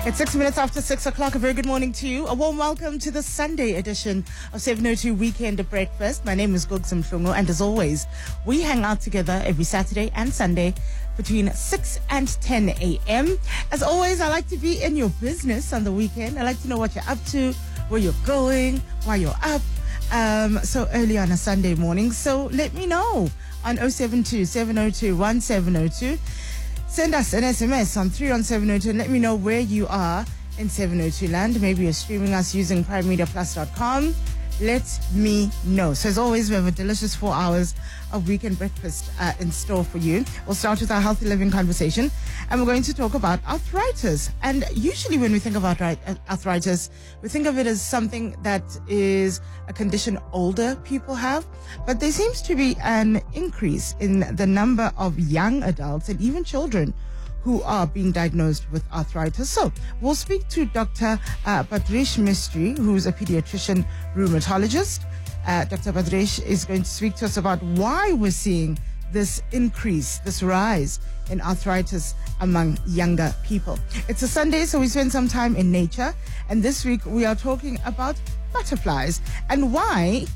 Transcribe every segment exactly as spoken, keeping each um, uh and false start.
It's six minutes after six o'clock. A very good morning to you. A warm welcome to the Sunday edition of seven oh two Weekend Breakfast. My name is Gugsum Mhlungu, and as always, we hang out together every Saturday and Sunday between six and ten a.m. As always, I like to be in your business on the weekend. I like to know what you're up to, where you're going, why you're up um, so early on a Sunday morning. So let me know on oh seven two, seven oh two, one seven oh two. Send us an S M S on three on seven oh two and let me know where you are in seven oh two land. Maybe you're streaming us using prime media plus dot com. Let me know. So as always, we have a delicious four hours of weekend breakfast uh, in store for you. We'll start with our healthy living conversation, and we're going to talk about arthritis. And usually when we think about arthritis, we think of it as something that is a condition older people have. But there seems to be an increase in the number of young adults and even children who are being diagnosed with arthritis. So we'll speak to Doctor Uh, Bhadresh Mistry, who's a pediatrician rheumatologist. Uh, Doctor Bhadresh is going to speak to us about why we're seeing this increase, this rise in arthritis among younger people. It's a Sunday, so we spend some time in nature. And this week we are talking about butterflies and why,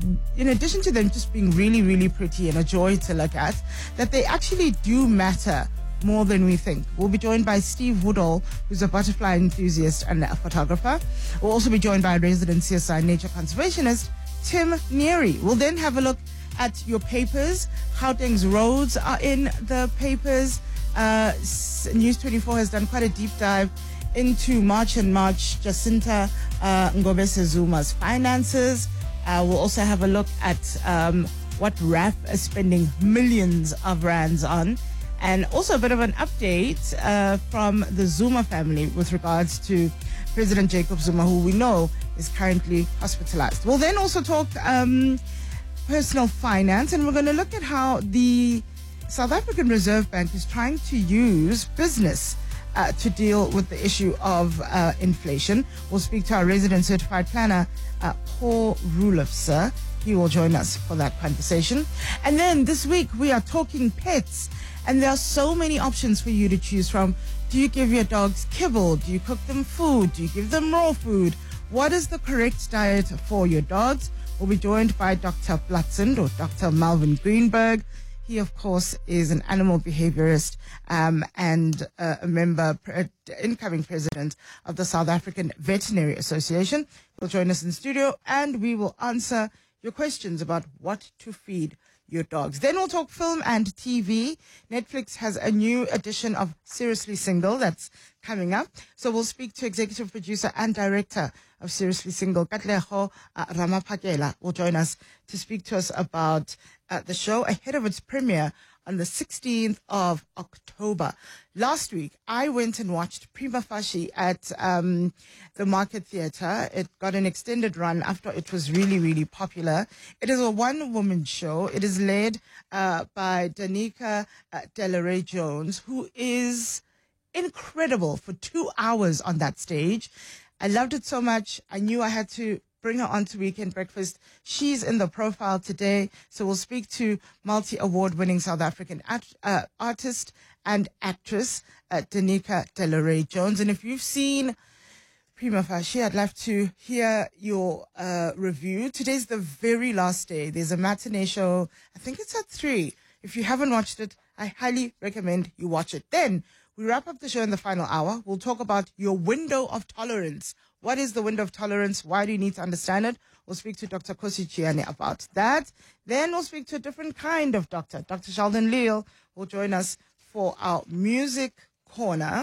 in addition to them just being really, really pretty and a joy to look at, that they actually do matter more than we think. We'll be joined by Steve Woodall, who's a butterfly enthusiast and a photographer. We'll also be joined by resident C S I nature conservationist, Tim Neary. We'll then have a look at your papers. Gauteng's roads are in the papers. Uh, News twenty-four has done quite a deep dive into March and March Jacinta uh, Ngobese Zuma's finances. Uh, we'll also have a look at um, what R A F is spending millions of rands on. And also a bit of an update uh, from the Zuma family with regards to President Jacob Zuma, who we know is currently hospitalized. We'll then also talk um, personal finance, and we're going to look at how the South African Reserve Bank is trying to use business uh, to deal with the issue of uh, inflation. We'll speak to our resident certified planner, uh, Paul Rulofser. He will join us for that conversation. And then this week we are talking pets. And there are so many options for you to choose from. Do you give your dogs kibble? Do you cook them food? Do you give them raw food? What is the correct diet for your dogs? We'll be joined by Doctor Blatzend, or Doctor Melvin Greenberg. He, of course, is an animal behaviorist um, and uh, a member, pre- incoming president of the South African Veterinary Association. He'll join us in studio, and we will answer your questions about what to feed your dogs. Then we'll talk film and T V. Netflix has a new edition of Seriously Single that's coming up. So we'll speak to executive producer and director of Seriously Single, Katleho uh, Ramaphakela, will join us to speak to us about uh, the show ahead of its premiere on the sixteenth of October. Last week, I went and watched Prima Facie at um, the Market Theatre. It got an extended run after it was really, really popular. It is a one-woman show. It is led uh, by Danica uh, Delaray Jones, who is incredible for two hours on that stage. I loved it so much. I knew I had to bring her on to Weekend Breakfast. She's in the profile today. So we'll speak to multi-award winning South African act, uh, artist and actress, uh, Danica Delaray Jones. And if you've seen Prima Facie, I'd love to hear your uh, review. Today's the very last day. There's a matinee show. I think it's at three. If you haven't watched it, I highly recommend you watch it. Then we wrap up the show in the final hour. We'll talk about your window of tolerance. What is the window of tolerance? Why do you need to understand it? We'll speak to Doctor Kosi Chiane about that. Then we'll speak to a different kind of doctor. Doctor Sheldon Leal will join us for our music corner.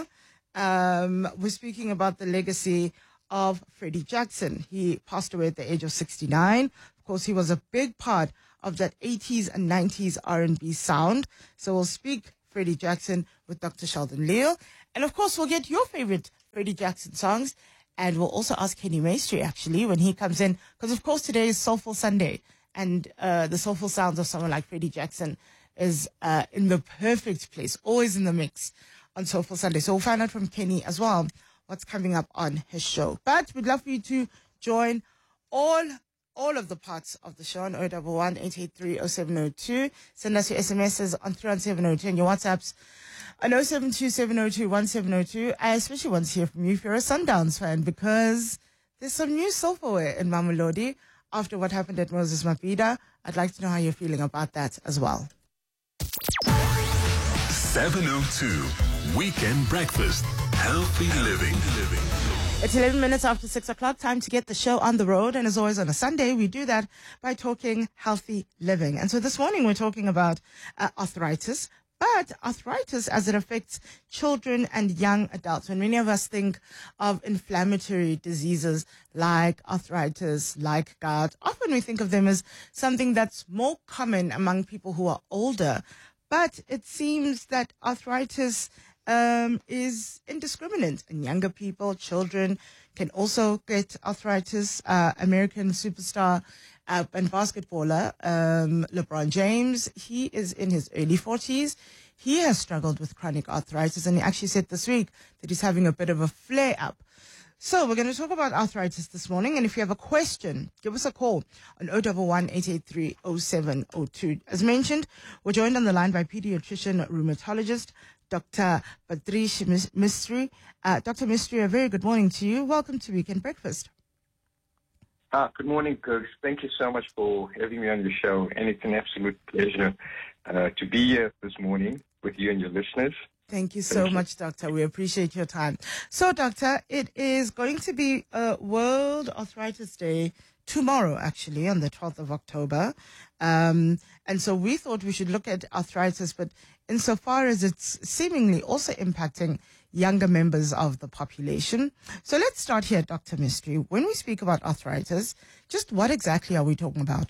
Um, we're speaking about the legacy of Freddie Jackson. He passed away at the age of sixty-nine. Of course, he was a big part of that eighties and nineties R and B sound. So we'll speak Freddie Jackson with Doctor Sheldon Leal. And of course, we'll get your favorite Freddie Jackson songs. And we'll also ask Kenny Maestri, actually, when he comes in. Because, of course, today is Soulful Sunday. And uh, the soulful sounds of someone like Freddie Jackson is uh, in the perfect place, always in the mix on Soulful Sunday. So we'll find out from Kenny as well what's coming up on his show. But we'd love for you to join all all of the parts of the show on zero one one, eight eight three, zero seven zero two. Send us your S M Ses on three one seven zero two and your WhatsApps on zero seven two seven zero two one seven zero two. I especially want to hear from you if you're a Sundowns fan, because there's some new silverware in Mamelodi after what happened at Moses Mabhida. I'd like to know how you're feeling about that as well. seven oh two Weekend Breakfast. Healthy living. living. It's eleven minutes after six o'clock. Time to get the show on the road. And as always on a Sunday, we do that by talking healthy living. And so this morning we're talking about uh, arthritis. But arthritis as it affects children and young adults. When many of us think of inflammatory diseases like arthritis, like gout, often we think of them as something that's more common among people who are older. But it seems that arthritis um, is indiscriminate, and younger people, children, can also get arthritis. Uh, American superstar uh, and basketballer um, LeBron James, he is in his early forties. He has struggled with chronic arthritis, and he actually said this week that he's having a bit of a flare-up. So we're going to talk about arthritis this morning, and if you have a question, give us a call on zero one one, eight eight three, zero seven zero two. As mentioned, we're joined on the line by pediatrician rheumatologist Doctor Patrice Mistry. Uh, Doctor Mistry, a very good morning to you. Welcome to Weekend Breakfast. Ah, good morning, Kirk. Thank you so much for having me on your show, and it's an absolute pleasure uh, to be here this morning with you and your listeners. Thank you so Thank much, you. Doctor. We appreciate your time. So, Doctor, it is going to be a World Arthritis Day tomorrow, actually, on the twelfth of October. Um, and so we thought we should look at arthritis, but insofar as it's seemingly also impacting younger members of the population. So let's start here, Doctor Mistry. When we speak about arthritis, just what exactly are we talking about?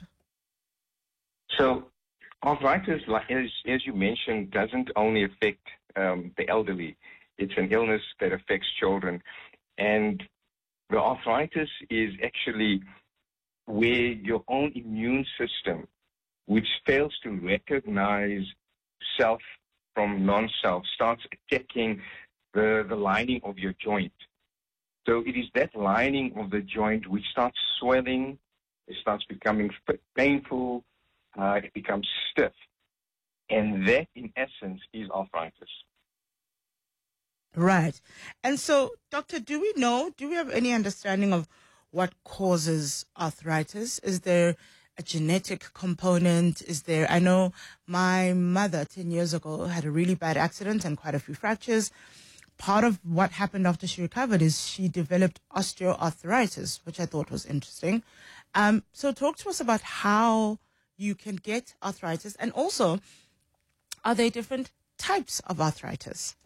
So arthritis, like as, as you mentioned, doesn't only affect um, the elderly. It's an illness that affects children. And the arthritis is actually where your own immune system, which fails to recognize self from non-self, starts attacking the, the lining of your joint. So it is that lining of the joint which starts swelling, it starts becoming painful, uh, it becomes stiff. And that, in essence, is arthritis. Right. And so, doctor, do we know, do we have any understanding of what causes arthritis? Is there a genetic component? Is there, I know my mother ten years ago had a really bad accident and quite a few fractures. Part of what happened after she recovered is she developed osteoarthritis, which I thought was interesting. Um, so talk to us about how you can get arthritis, and also, are there different types of arthritis?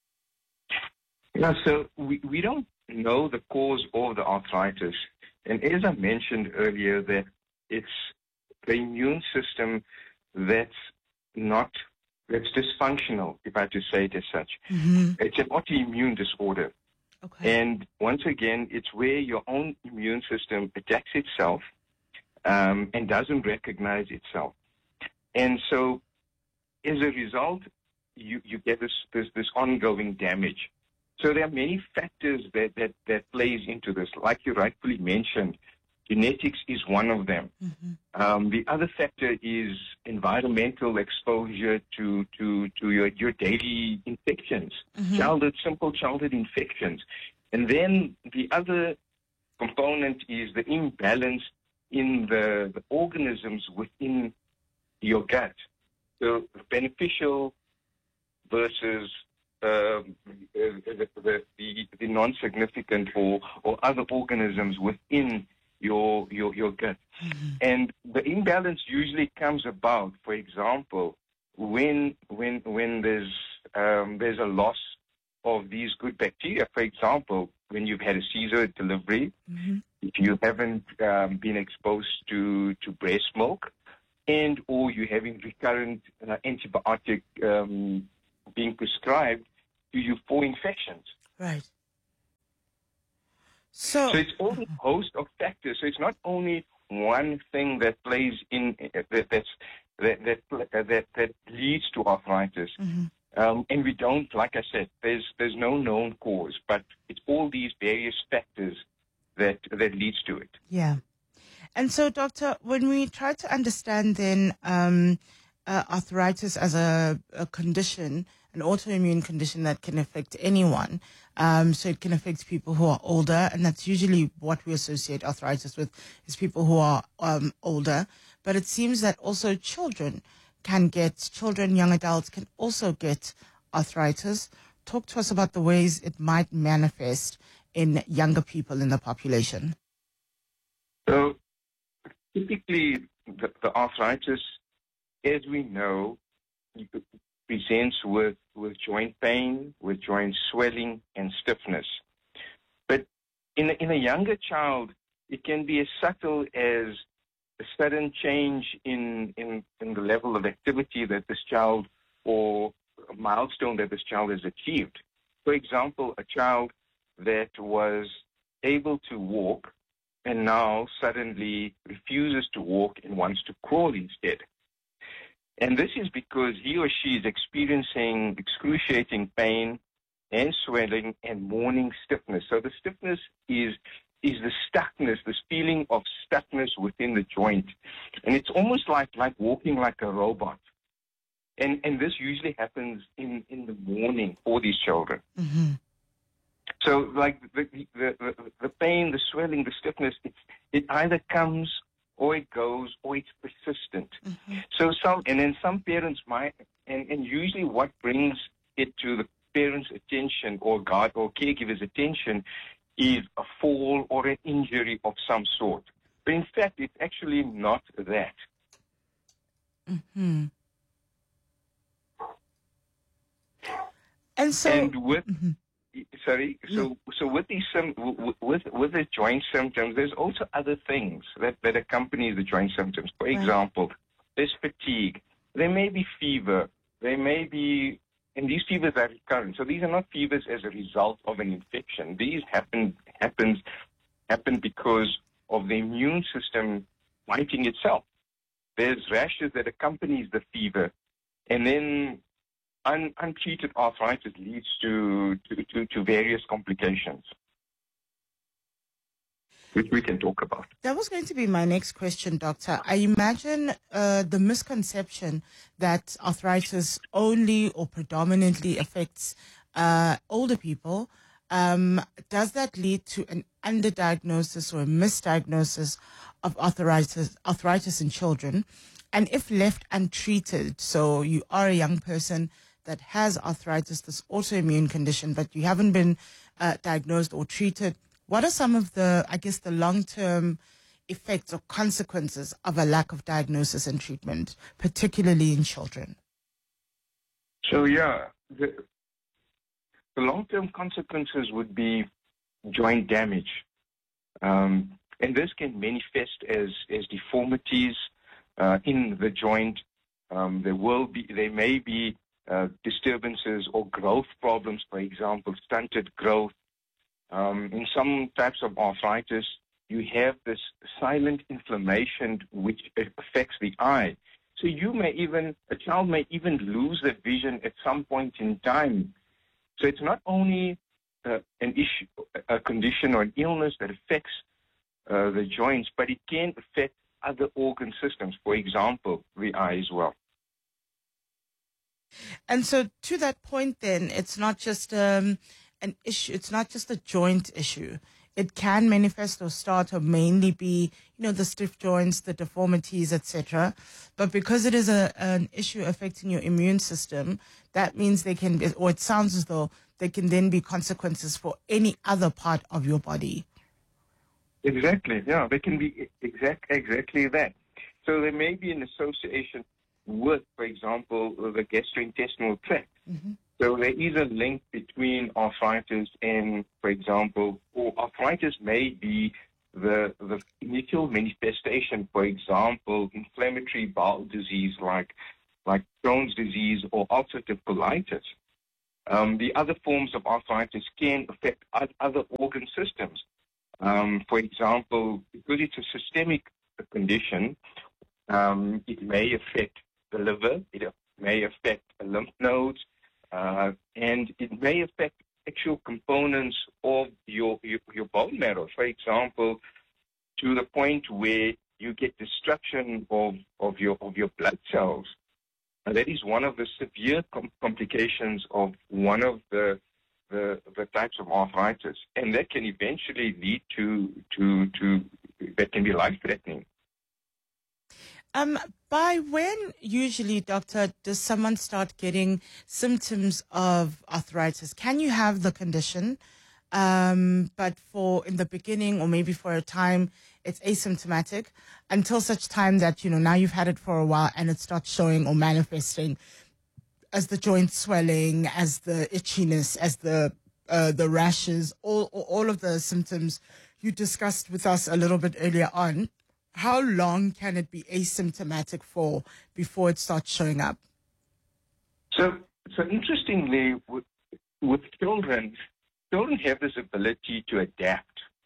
Yeah, so we, we don't know the cause of the arthritis. And as I mentioned earlier, that it's the immune system that's not, that's dysfunctional, if I had to say it as such. Mm-hmm. It's an autoimmune disorder. Okay. And once again, it's where your own immune system attacks itself um, and doesn't recognize itself. And so as a result, you, you get this, this, this ongoing damage. So there are many factors that, that, that plays into this. Like you rightfully mentioned, genetics is one of them. Mm-hmm. Um, the other factor is environmental exposure to, to, to your, your daily infections, mm-hmm. childhood, simple childhood infections. And then the other component is the imbalance in the, the organisms within your gut. So beneficial versus Uh, the, the, the, the non-significant or, or other organisms within your your, your gut. Mm-hmm. And the imbalance usually comes about, for example, when when when there's um, there's a loss of these good bacteria. For example, when you've had a Caesar delivery, mm-hmm. if you haven't um, been exposed to, to breast milk, and or you're having recurrent uh, antibiotic um, being prescribed to you for infections. Right. So, so it's all a host of factors. So it's not only one thing that plays in uh, that that's, that that uh, that that leads to arthritis. Mm-hmm. Um, and we don't, like I said, there's there's no known cause, but it's all these various factors that that leads to it. Yeah. And so, doctor, when we try to understand then um, uh, arthritis as a, a condition, an autoimmune condition that can affect anyone, um, so it can affect people who are older, and that's usually what we associate arthritis with, is people who are um, older. But it seems that also children can get, children, young adults can also get arthritis. Talk to us about the ways it might manifest in younger people in the population. So typically, the, the arthritis, as we know, presents with, with joint pain, with joint swelling and stiffness. But in a, in a younger child, it can be as subtle as a sudden change in, in, in the level of activity that this child, or a milestone that this child has achieved. For example, a child that was able to walk and now suddenly refuses to walk and wants to crawl instead. And this is because he or she is experiencing excruciating pain and swelling and morning stiffness. So the stiffness is is the stuckness, this feeling of stuckness within the joint. And it's almost like, like walking like a robot. And and this usually happens in, in the morning for these children. Mm-hmm. So like the, the, the, the pain, the swelling, the stiffness, it's, it either comes or it goes or it's persistent. Mm-hmm. So some, and then some parents might, and, and usually what brings it to the parents' attention or guard or caregivers' attention is a fall or an injury of some sort. But in fact, it's actually not that. Mm-hmm. And so, and with mm-hmm. sorry, so so with these sim- with with the joint symptoms, there's also other things that that accompany the joint symptoms. For Right. example, there's fatigue. There may be fever. There may be, and these fevers are recurrent. So these are not fevers as a result of an infection. These happen happens happen because of the immune system fighting itself. There's rashes that accompanies the fever, and then un, untreated arthritis leads to, to, to, to various complications, which we can talk about. That was going to be my next question, Doctor. I imagine uh, the misconception that arthritis only or predominantly affects uh, older people. Um, does that lead to an underdiagnosis or a misdiagnosis of arthritis, arthritis in children? And if left untreated, so you are a young person that has arthritis, this autoimmune condition, but you haven't been uh, diagnosed or treated, what are some of the, I guess, the long-term effects or consequences of a lack of diagnosis and treatment, particularly in children? So, yeah, the, the long-term consequences would be joint damage. Um, and this can manifest as, as deformities uh, in the joint. Um, there will be, there may be uh, disturbances or growth problems, for example, stunted growth. Um, in some types of arthritis, you have this silent inflammation which affects the eye. So you may even, a child may even lose their vision at some point in time. So it's not only uh, an issue, a condition or an illness that affects uh, the joints, but it can affect other organ systems, for example, the eye as well. And so to that point then, it's not just um, an issue, it's not just a joint issue. It can manifest or start or mainly be, you know, the stiff joints, the deformities, et cetera. But because it is a, an issue affecting your immune system, that means they can be, or it sounds as though there can then be consequences for any other part of your body. Exactly, yeah, they can be exact, exactly that. So there may be an association with, for example, the gastrointestinal tract. Mm-hmm. So there is a link between arthritis and, for example, or arthritis may be the the initial manifestation, for example, inflammatory bowel disease like like Crohn's disease or ulcerative colitis. Um, the other forms of arthritis can affect other organ systems. Um, for example, because it's a systemic condition, um, it may affect the liver, it may affect the lymph nodes, uh, and it may affect actual components of your, your, your bone marrow. For example, to the point where you get destruction of, of your of your blood cells. And that is one of the severe com- complications of one of the, the the types of arthritis, and that can eventually lead to to to that can be life-threatening. Um, by when usually, doctor, does someone start getting symptoms of arthritis? Can you have the condition, um, but for in the beginning or maybe for a time, it's asymptomatic until such time that, you know, now you've had it for a while and it starts showing or manifesting as the joint swelling, as the itchiness, as the uh, the rashes, all all of the symptoms you discussed with us a little bit earlier on. How long can it be asymptomatic for before it starts showing up? So, so interestingly, with, with children, children have this ability to adapt.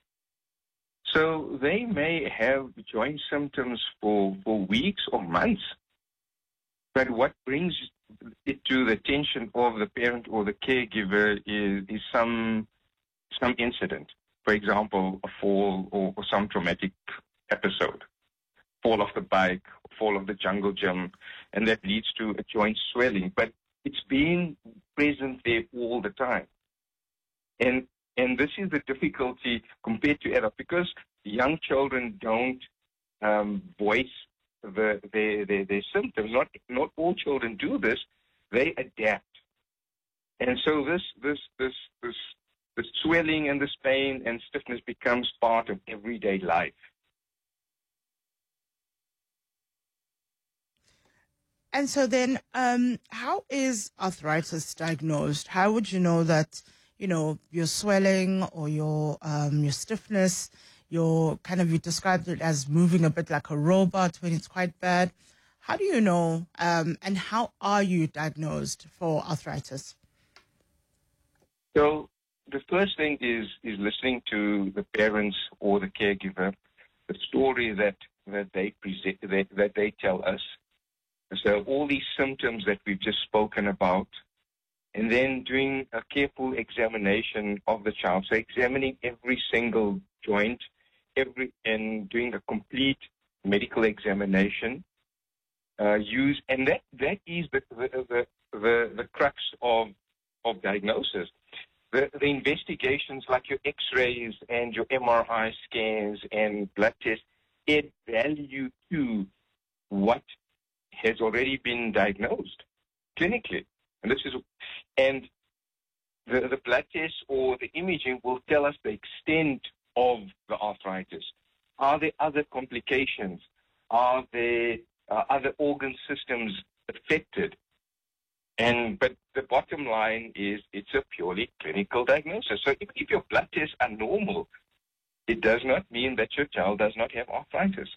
So they may have joint symptoms for, for weeks or months. But what brings it to the attention of the parent or the caregiver is, is some some incident. For example, a fall or, or some traumatic episode. Fall off the bike, fall off the jungle gym, and that leads to a joint swelling. But it's been present there all the time. And and this is the difficulty compared to adults, because young children don't um, voice the, their, their, their symptoms. Not not all children do this. They adapt. And so this this this this this swelling and this pain and stiffness becomes part of everyday life. And so then, um, how is arthritis diagnosed? How would you know that, you know, your swelling or your um, your stiffness, your kind of, you described it as moving a bit like a robot when it's quite bad. How do you know, um, and how are you diagnosed for arthritis? So the first thing is is listening to the parents or the caregiver, the story that, that they present, that, that they tell us. So all these symptoms that we've just spoken about, and then doing a careful examination of the child. So examining every single joint, every and doing a complete medical examination. Uh, use and that that is the the the, the, the crux of of diagnosis. The, the investigations like your X-rays and your M R I scans and blood tests add value to what has already been diagnosed clinically. And this is and the, the blood tests or the imaging will tell us the extent of the arthritis. Are there other complications? Are there uh, other organ systems affected? And but the bottom line is it's a purely clinical diagnosis. So if, if your blood tests are normal, it does not mean that your child does not have arthritis.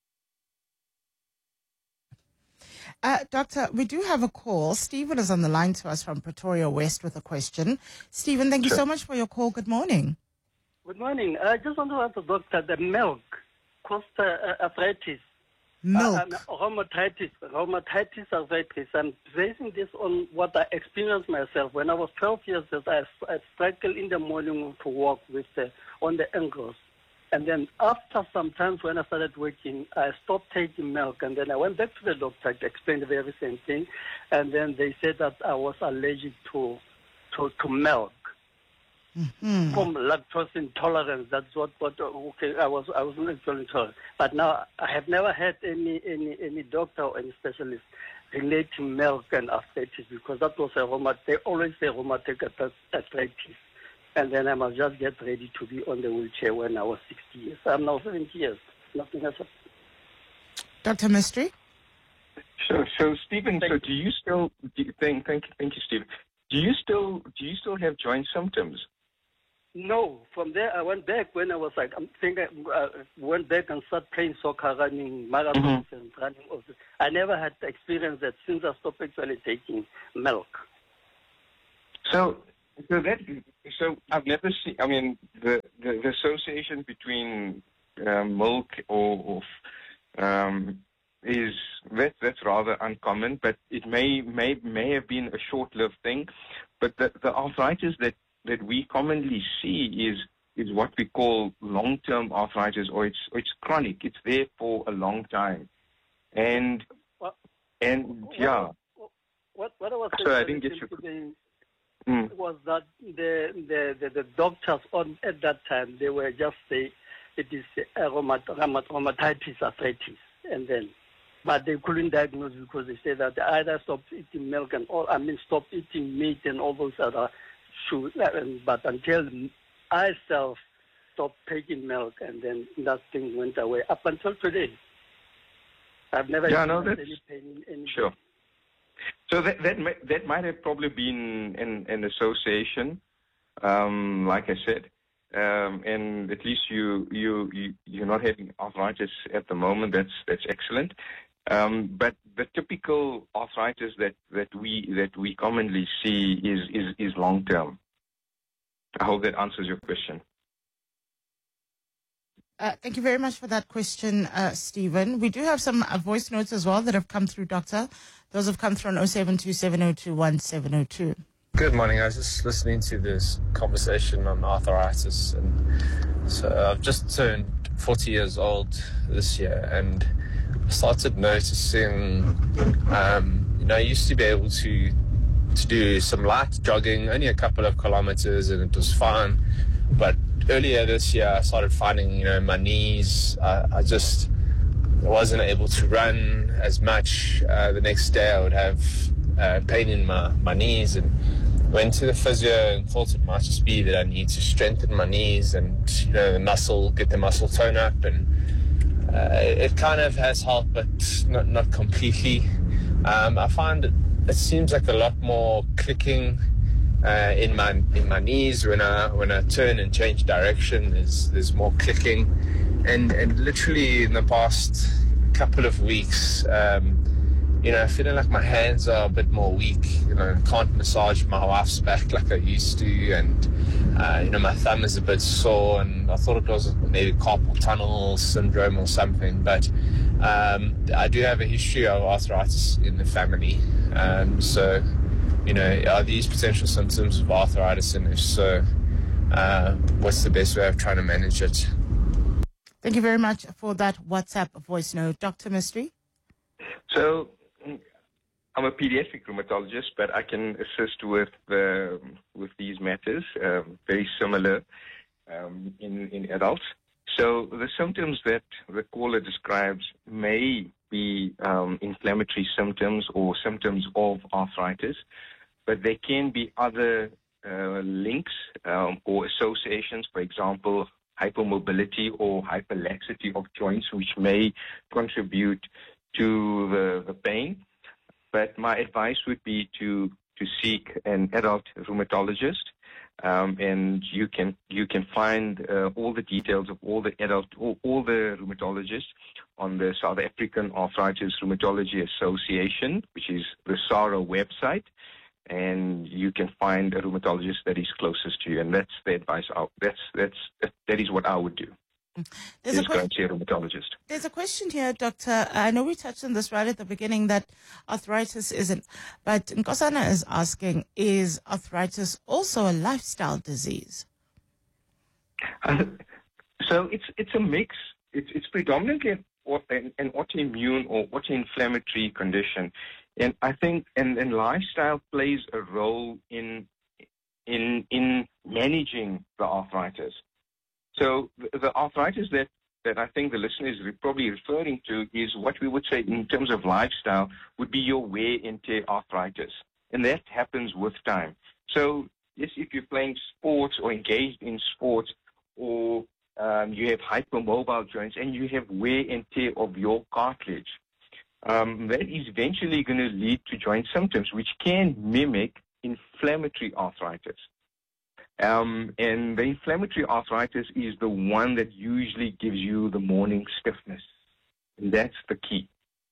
Uh, doctor, we do have a call. Stephen is on the line to us from Pretoria West with a question. Stephen, thank you Sure. so much for your call. Good morning. Good morning. I just want to ask the doctor, the milk caused uh, arthritis. Milk. Uh, uh, rheumatitis, rheumatitis arthritis. I'm basing this on what I experienced myself. When I was twelve years old, I, I struggled in the morning to walk with uh, on the ankles. And then after some time when I started working, I stopped taking milk. And then I went back to the doctor to explain the very same thing. And then they said that I was allergic to to, to milk. Mm-hmm. From lactose intolerance, that's what. What okay, I was I was lactose intolerant, but now I have never had any any any doctor or any specialist relating milk and arthritis, because that was a rheumatic. They always say rheumatic arthritis, and then I must just get ready to be on the wheelchair when I was sixty years. I'm now seventy years. Nothing else. Doctor Mystery? So, so Stephen, Thank so you. do you still do you, thank thank you, thank you, Stephen. Do you still do you still have joint symptoms? No, from there I went back when I was like, I think I uh, went back and started playing soccer, running marathons Mm-hmm. and running. Also. I never had experience that since I stopped actually taking milk. So, so that so I've never seen. I mean, the the, the association between um, milk or, or um, is that that's rather uncommon, but it may may may have been a short-lived thing. But the, the arthritis that that we commonly see is is what we call long-term arthritis, or it's or it's chronic. It's there for a long time, and What, and what, yeah. What, what I was Sorry, I saying didn't get you. today Mm. was that the, the, the, the doctors on at that time, they were just saying it is a rheumat- rheumat- rheumatitis arthritis, and then, but they couldn't diagnose because they said that they either stop eating milk and all, I mean, stop eating meat and all those other shoes. But until I self stopped taking milk, and then that thing went away up until today. I've never Yeah, had no, that's, any pain in any. Sure. So that that may, that might have probably been an, an association, um, like I said, um, and at least you you you you're not having arthritis at the moment. That's that's excellent. Um, but the typical arthritis that, that we that we commonly see is is, is long term. I hope that answers your question. Uh, thank you very much for that question, uh, Stephen. We do have some uh, voice notes as well that have come through, Doctor. Those have come through on oh seven two, seven oh two, one seven oh two. Good morning. I was just listening to this conversation on arthritis, and so I've just turned forty years old this year, and I started noticing, um, you know, I used to be able to to do some light jogging, only a couple of kilometers, and it was fine. But earlier this year, I started finding, you know, my knees, uh, I just wasn't able to run as much. Uh, the next day, I would have uh, pain in my, my knees, and went to the physio and thought it might just be that I need to strengthen my knees and, you know, the muscle, get the muscle tone up, and uh, it kind of has helped, but not not completely. Um, I find it, it seems like a lot more clicking uh, in my in my knees when I when I turn and change direction. There's there's more clicking, and and literally in the past couple of weeks, um, you know, feeling like my hands are a bit more weak. You know, can't massage my wife's back like I used to, and uh, you know, my thumb is a bit sore, and I thought it was maybe carpal tunnel syndrome or something. But um, I do have a history of arthritis in the family, um, so you know, are these potential symptoms of arthritis, and if so, uh, what's the best way of trying to manage it? Thank you very much for that WhatsApp voice note, Doctor Mystery. So, I'm a pediatric rheumatologist, but I can assist with uh, with these matters, um, very similar um, in, in adults. So the symptoms that the caller describes may be um, inflammatory symptoms or symptoms of arthritis, but there can be other uh, links um, or associations, for example, hypermobility or hyperlaxity of joints, which may contribute to the, the pain. But my advice would be to, to seek an adult rheumatologist, um, and you can you can find uh, all the details of all the adult all, all the rheumatologists on the South African Arthritis Rheumatology Association, which is the SARA website, and you can find a rheumatologist that is closest to you, and that's the advice. I, that's that's that is what I would do. There's a, Is going question, to see a rheumatologist. there's a question here, Doctor. I know we touched on this right at the beginning that arthritis isn't, but Nkosana is asking, is arthritis also a lifestyle disease? Uh, so it's it's a mix. It's it's predominantly an, an, an autoimmune or autoinflammatory condition, and I think and, and lifestyle plays a role in in in managing the arthritis. So the, the arthritis that, that I think the listener is re- probably referring to is what we would say in terms of lifestyle would be your wear and tear arthritis. And that happens with time. So yes, if you're playing sports or engaged in sports, or um, you have hypermobile joints and you have wear and tear of your cartilage, um, that is eventually going to lead to joint symptoms, which can mimic inflammatory arthritis. Um, and the inflammatory arthritis is the one that usually gives you the morning stiffness. And that's the key.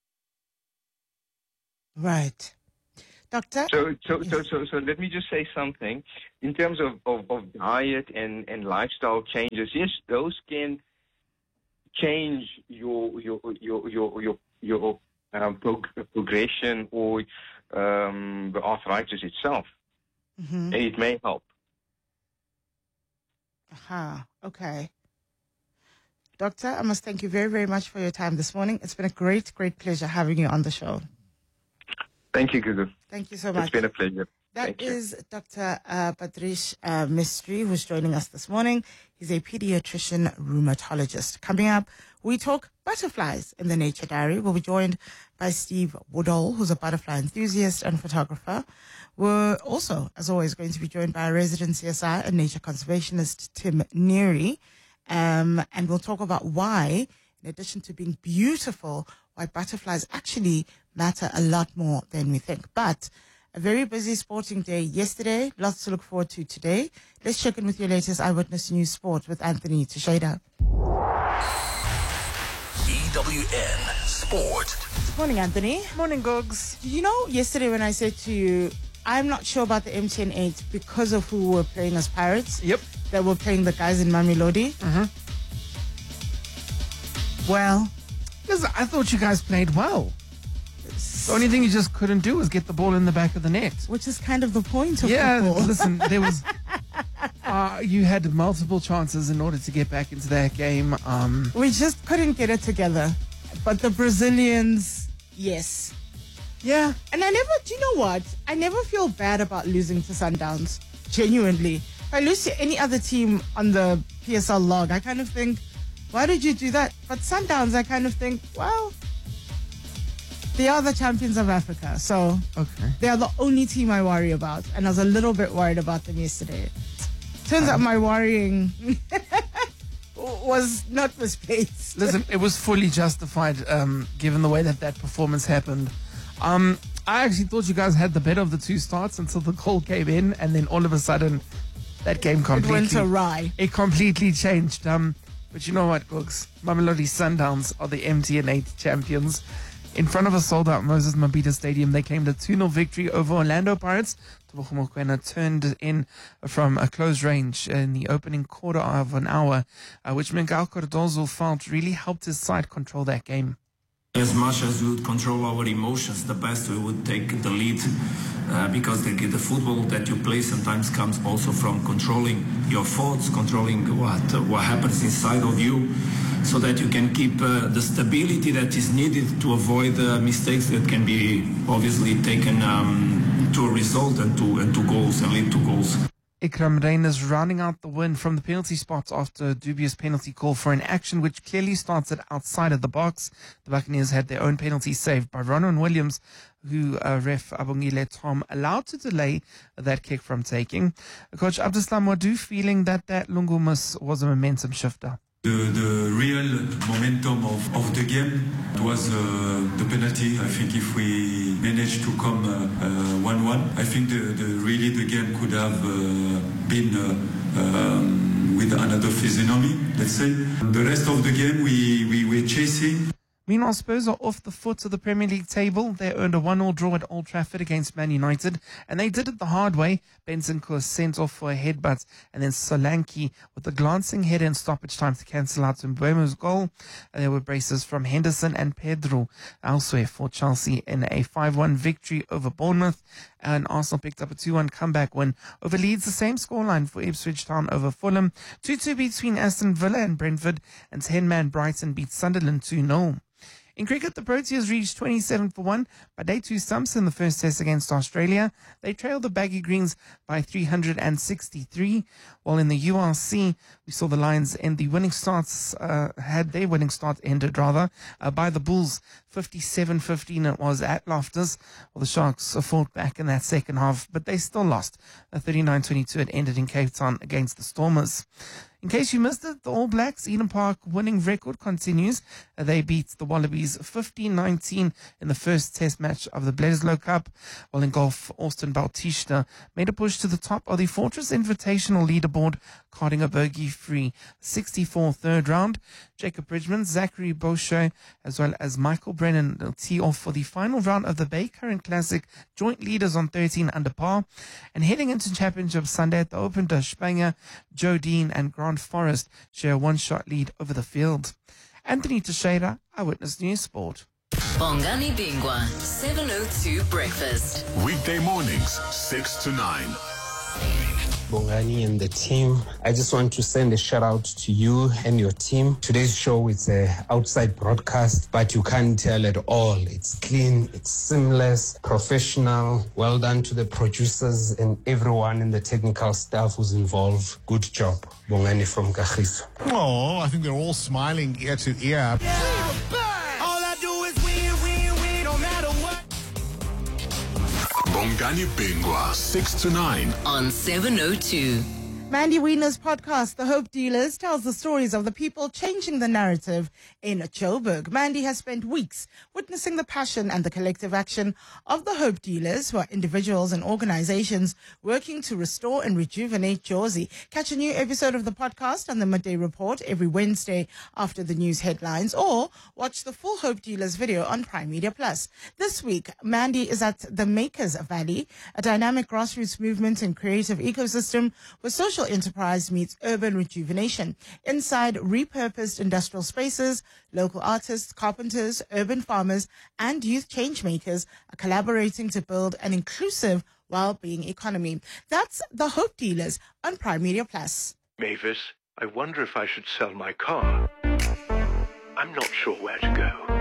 Right. Doctor? So, so, Yes. so, so, so let me just say something. In terms of, of, of diet and, and lifestyle changes, yes, those can change your, your, your, your, your, your um, prog- progression or um, the arthritis itself. Mm-hmm. And it may help. Aha, okay. Doctor, I must thank you very, very much for your time this morning. It's been a great, great pleasure having you on the show. Thank you, Gugu. Thank you so much. It's been a pleasure. That Thank you. is Doctor Uh, Patrice uh, Mystery, who's joining us this morning. He's a pediatrician rheumatologist. Coming up, we talk butterflies in the Nature Diary. We'll be joined by Steve Woodall, who's a butterfly enthusiast and photographer. We're also, as always, going to be joined by our resident C S I and nature conservationist, Tim Neary. Um, and we'll talk about why, in addition to being beautiful, why butterflies actually matter a lot more than we think. But a very busy sporting day yesterday. Lots to look forward to today. Let's check in with your latest Eyewitness News Sport with Anthony Teixeira. E W N Sport. Good morning, Anthony. Morning, Gogs. Did you know yesterday when I said to you, I'm not sure about the M T N eight because of who were playing as Pirates? Yep. That were playing the guys in Mamelodi? Mm-hmm. Well, Listen, I thought you guys played well. The only thing you just couldn't do was get the ball in the back of the net. which is kind of the point of Yeah, football. listen, there was... Uh, you had multiple chances in order to get back into that game. Um, We just couldn't get it together. But the Brazilians, yes. yeah, And I never, do you know what? I never feel bad about losing to Sundowns. Genuinely. If I lose to any other team on the P S L log, I kind of think, why did you do that? But Sundowns, I kind of think, well, they are the champions of Africa. So okay. they are the only team I worry about. And I was a little bit worried about them yesterday. Turns out my worrying was not misplaced. Listen, it was fully justified um, given the way that that performance happened. Um, I actually thought you guys had the better of the two starts until the goal came in, and then all of a sudden, that game It completely went awry. it completely changed. Um, but you know what, Gooks? Mamelodi Sundowns are the M T N eight champions. In front of a sold-out Moses Mabhida Stadium, they claimed a two nil victory over Orlando Pirates. Tebogo Mokoena turned in from a close range in the opening quarter of an hour, uh, which Miguel Cardozo felt really helped his side control that game. As much as we would control our emotions, the best we would take the lead, uh, because the, the football that you play sometimes comes also from controlling your thoughts, controlling what uh, what happens inside of you, so that you can keep uh, the stability that is needed to avoid uh, mistakes that can be obviously taken um, to a result and to and to goals and lead to goals. Ikram Reyners rounding out the win from the penalty spot after a dubious penalty call for an action which clearly started outside of the box. The Buccaneers had their own penalty saved by Ronwen Williams, who uh, ref Abongile Tom allowed to delay that kick from taking. Coach Abdeslam Wadou feeling that that Lungu miss was a momentum shifter. The, the real momentum of, of the game was uh, the penalty. I think if we managed to come one one, uh, uh, I think the, the really the game could have uh, been uh, um, with another physiognomy, let's say. The rest of the game we, we were chasing. Meanwhile, Spurs are off the foot of the Premier League table. They earned a one nil draw at Old Trafford against Man United, and they did it the hard way. Bentancur sent off for a headbutt, and then Solanke with a glancing header in stoppage time to cancel out Mbeumo's goal. And there were braces from Henderson and Pedro elsewhere for Chelsea in a five one victory over Bournemouth. And Arsenal picked up a two one comeback win over Leeds, the same scoreline for Ipswich Town over Fulham. two two between Aston Villa and Brentford, and ten-man Brighton beat Sunderland two nil. In cricket, the Proteas reached twenty-seven for one by day two stumps in the first test against Australia. They trailed the Baggy Greens by three hundred sixty-three, while in the U R C, we saw the Lions end the winning starts, uh, had their winning start ended rather, uh, by the Bulls. fifty-seven fifteen it was at Loftus, while the Sharks fought back in that second half, but they still lost. thirty-nine twenty-two it ended in Cape Town against the Stormers. In case you missed it, the All Blacks Eden Park winning record continues. They beat the Wallabies fifteen nineteen in the first test match of the Bledisloe Cup. While in golf, Austin Bautista made a push to the top of the Fortress Invitational leaderboard, carding a bogey-free sixty-four third round. Jacob Bridgman, Zachary Boucher, as well as Michael Brennan will tee off for the final round of the Bay Current Classic, joint leaders on thirteen under par. And heading into Championship Sunday at the Open de España, Joe Dean and Grant Forrest share a one-shot lead over the field. Anthony Teixeira, Eyewitness News Sport. Bongani Bingwa, seven oh two Breakfast. Weekday mornings, six to nine. Bongani and the team. I just want to send a shout out to you and your team. Today's show is a outside broadcast, but you can't tell at all. It's clean, it's seamless, professional. Well done to the producers and everyone in the technical staff who's involved. Good job. Bongani from Kagiso. Oh, I think they're all smiling ear to ear. Bongani Bingwa, six to nine. On seven oh two. Mandy Wiener's podcast, The Hope Dealers, tells the stories of the people changing the narrative in Joburg. Mandy has spent weeks witnessing the passion and the collective action of the Hope Dealers, who are individuals and organizations working to restore and rejuvenate Jozi. Catch a new episode of the podcast on the Midday Report every Wednesday after the news headlines, or watch the full Hope Dealers video on Prime Media Plus. This week, Mandy is at the Makers Valley, a dynamic grassroots movement and creative ecosystem where social enterprise meets urban rejuvenation. Inside repurposed industrial spaces, local artists, carpenters, urban farmers, and youth change makers are collaborating to build an inclusive well-being economy. That's the Hope Dealers on Prime Media Plus. Mavis, I wonder if I should sell my car. I'm not sure where to go.